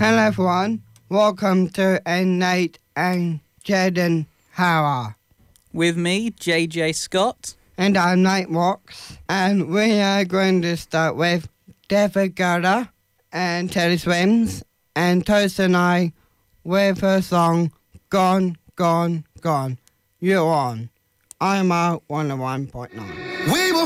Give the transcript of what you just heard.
Hello everyone, welcome to Nate and Jaden Howard. With me, JJ Scott. And I'm Nate Watts, and we are going to start with David Guetta and Teddy Swims, and Toast and I with her song Gone, Gone, Gone. You're on. I'm out 101.9.